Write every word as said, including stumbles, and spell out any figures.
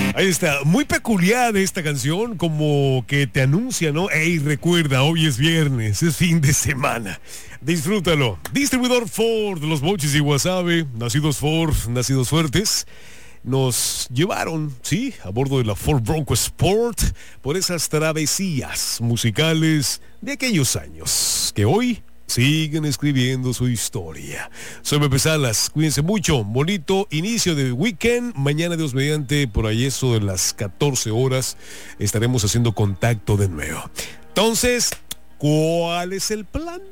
Ahí está, muy peculiar esta canción, como que te anuncia, ¿no? Ey, recuerda, hoy es viernes, es fin de semana. Disfrútalo. Distribuidor Ford, los Mochis y Wasabi, nacidos Ford, nacidos fuertes, nos llevaron, sí, a bordo de la Ford Bronco Sport por esas travesías musicales de aquellos años que hoy siguen escribiendo su historia. Soy Pepe Salas, cuídense mucho, bonito inicio de weekend. Mañana, Dios mediante, por ahí eso de las catorce horas, estaremos haciendo contacto de nuevo. Entonces, ¿cuál es el plan?